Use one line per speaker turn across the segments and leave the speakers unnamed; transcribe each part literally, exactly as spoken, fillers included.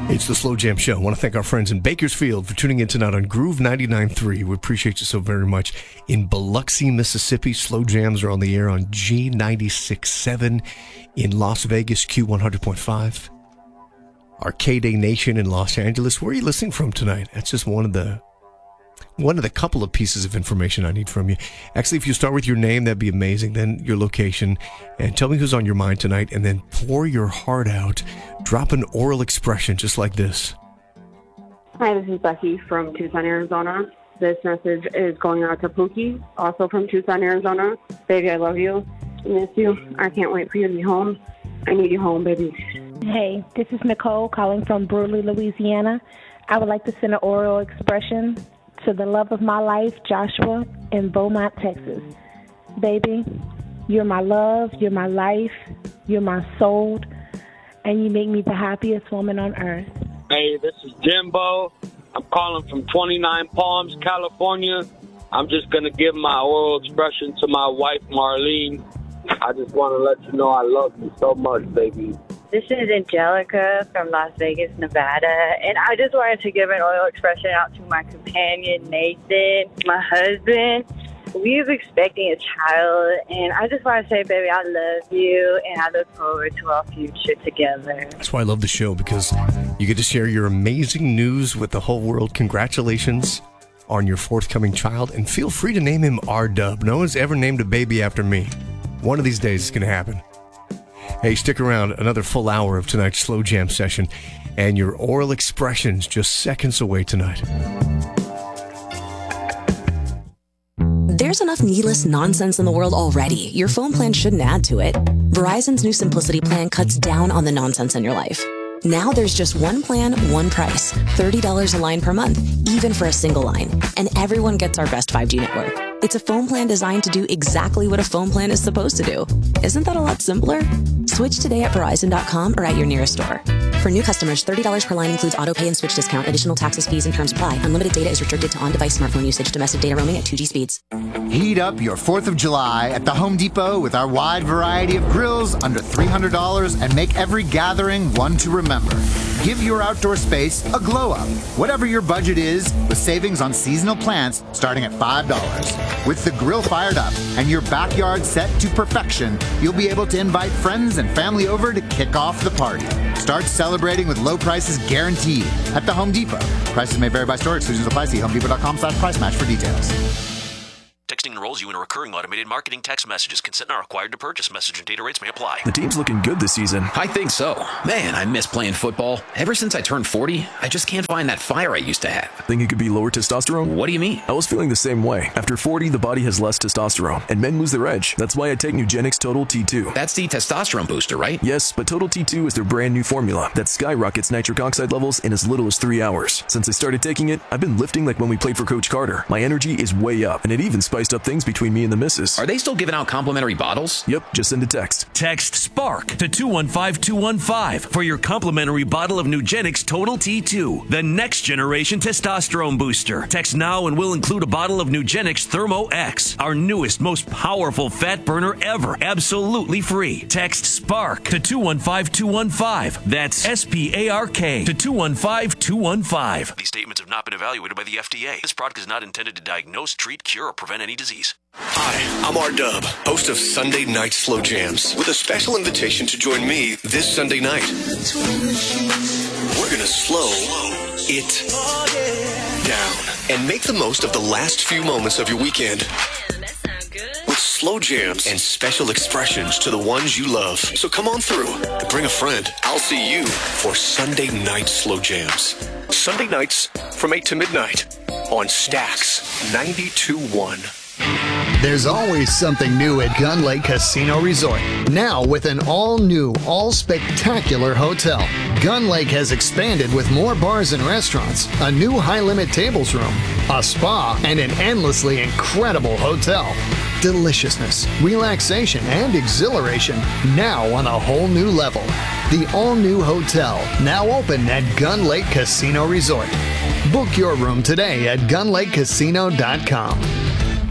It's the Slow Jam Show. I want to thank our friends in Bakersfield for tuning in tonight on Groove ninety-nine point three. We appreciate you so very much. In Biloxi, Mississippi, Slow Jams are on the air on G ninety-six point seven. In Las Vegas, Q one hundred point five. Arcade Nation in Los Angeles. Where are you listening from tonight? That's just one of the one of the couple of pieces of information I need from you. Actually, if you start with your name, that'd be amazing. Then your location, and tell me who's on your mind tonight, and then pour your heart out. Drop an oral expression just like this.
Hi, this is Becky from Tucson, Arizona. This message is going out to Pookie, also from Tucson, Arizona. Baby, I love you. I miss you. I can't wait for you to be home. I need you home, baby.
Hey, this is Nicole calling from Bruley, Louisiana. I would like to send an oral expression to the love of my life, Joshua, in Beaumont, Texas. Baby, you're my love, you're my life, you're my soul, and you make me the happiest woman on earth.
Hey, this is Jimbo. I'm calling from twenty-nine Palms, California. I'm just going to give my oral expression to my wife, Marlene. I just want to let you know I love you so much, baby.
This is Angelica from Las Vegas, Nevada, and I just wanted to give an oral expression out to my companion, Nathan, my husband. We're expecting a child, and I just want to say, baby, I love you, and I look forward to our future together.
That's why I love the show, because you get to share your amazing news with the whole world. Congratulations on your forthcoming child, and feel free to name him R-Dub. No one's ever named a baby after me. One of these days it's going to happen. Hey, stick around. Another full hour of tonight's Slow Jam session, and your oral expressions just seconds away tonight.
There's enough needless nonsense in the world already. Your phone plan shouldn't add to it. Verizon's new Simplicity plan cuts down on the nonsense in your life. Now there's just one plan, one price. thirty dollars a line per month, even for a single line. And everyone gets our best five G network. It's a phone plan designed to do exactly what a phone plan is supposed to do. Isn't that a lot simpler? Switch today at Verizon dot com or at your nearest store. For new customers, thirty dollars per line includes auto pay and switch discount. Additional taxes, fees, and terms apply. Unlimited data is restricted to on-device smartphone usage. Domestic data roaming at two G speeds.
Heat up your fourth of July at the Home Depot with our wide variety of grills under three hundred dollars and make every gathering one to remember. Give your outdoor space a glow up. Whatever your budget is, with savings on seasonal plants starting at five dollars. With the grill fired up and your backyard set to perfection, you'll be able to invite friends and family over to kick off the party. Start celebrating with low prices guaranteed at the Home Depot. Prices may vary by store. Exclusions apply. See homedepot.com slash price match for details.
Texting enrolls you in a recurring automated marketing text messages. Consent not required to purchase. Message and data rates may apply.
The team's looking good this season.
I think so. Man, I miss playing football. Ever since I turned forty, I just can't find that fire I used to have.
Think it could be lower testosterone?
What do you mean?
I was feeling the same way. After forty, the body has less testosterone, and men lose their edge. That's why I take Nugenix Total T two.
That's the testosterone booster, right?
Yes, but Total T two is their brand new formula that skyrockets nitric oxide levels in as little as three hours. Since I started taking it, I've been lifting like when we played for Coach Carter. My energy is way up, and it even spiced up things between me and the missus.
Are they still giving out complimentary bottles?
Yep, just send a text.
Text SPARK to two one five two one five for your complimentary bottle of Nugenix Total T two, the next generation testosterone booster. Text now and we'll include a bottle of Nugenix Thermo X, our newest, most powerful fat burner ever, absolutely free. Text SPARK to two one five two one five. That's S P A R K to two one five two one five.
These statements have not been evaluated by the F D A. This product is not intended to diagnose, treat, cure, or prevent any disease.
Hi, I'm R-Dub, host of Sunday Night Slow Jams, with a special invitation to join me this Sunday night. We're gonna slow it down and make the most of the last few moments of your weekend. With slow jams and special expressions to the ones you love. So come on through and bring a friend. I'll see you for Sunday Night Slow Jams. Sunday nights from eight to midnight on Stax ninety-two point one.
There's always something new at Gun Lake Casino Resort. Now with an all-new, all-spectacular hotel. Gun Lake has expanded with more bars and restaurants, a new high-limit tables room, a spa, and an endlessly incredible hotel. Deliciousness, relaxation, and exhilaration now on a whole new level. The all-new hotel, now open at Gun Lake Casino Resort. Book your room today at gun lake casino dot com.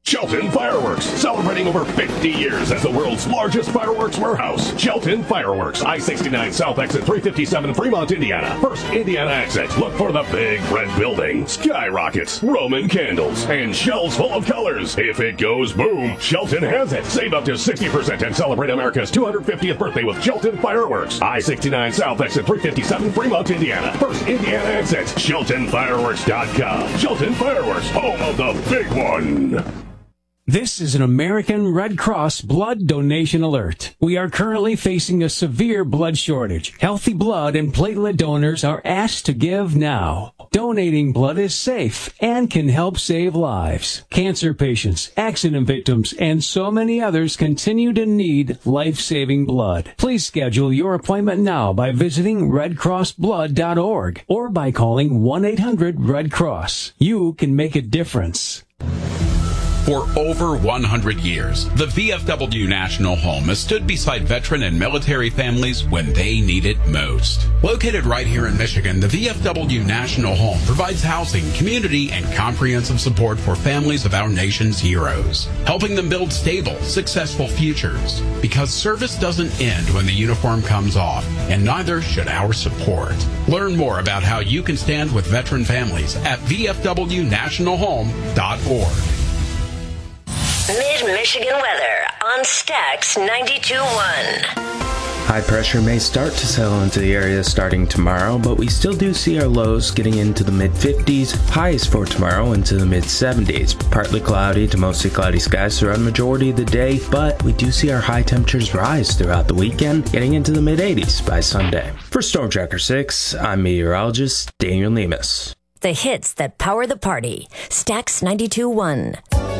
Shelton Fireworks, celebrating over fifty years as the world's largest fireworks warehouse. Shelton Fireworks, I sixty-nine South Exit three fifty-seven, Fremont, Indiana. First Indiana exit. Look for the big red building, skyrockets, Roman candles, and shells full of colors. If it goes boom, Shelton has it. Save up to sixty percent and celebrate America's two hundred fiftieth birthday with Shelton Fireworks. I sixty-nine South Exit three fifty-seven, Fremont, Indiana. First Indiana exit. Shelton Fireworks dot com. Shelton Fireworks, home of the big one.
This is an American Red Cross blood donation alert. We are currently facing a severe blood shortage. Healthy blood and platelet donors are asked to give now. Donating blood is safe and can help save lives. Cancer patients, accident victims, and so many others continue to need life-saving blood. Please schedule your appointment now by visiting red cross blood dot org or by calling one eight hundred red cross. You can make a difference.
For over one hundred years, the V F W National Home has stood beside veteran and military families when they need it most. Located right here in Michigan, the V F W National Home provides housing, community, and comprehensive support for families of our nation's heroes, helping them build stable, successful futures. Because service doesn't end when the uniform comes off, and neither should our support. Learn more about how you can stand with veteran families at v f w national home dot org.
Mid-Michigan weather on Stax ninety-two point one.
High pressure may start to settle into the area starting tomorrow, but we still do see our lows getting into the mid fifties, highs for tomorrow into the mid seventies. Partly cloudy to mostly cloudy skies throughout the majority of the day, but we do see our high temperatures rise throughout the weekend, getting into the mid eighties by Sunday. For Storm Tracker six, I'm meteorologist Daniel Nemus.
The hits that power the party. Stax ninety-two point one.